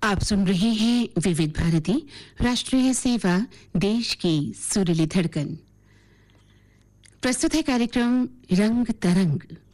आप सुन रहे हैं विविध भारती राष्ट्रीय सेवा देश की सुरीली धड़कन। प्रस्तुत है कार्यक्रम रंग तरंग।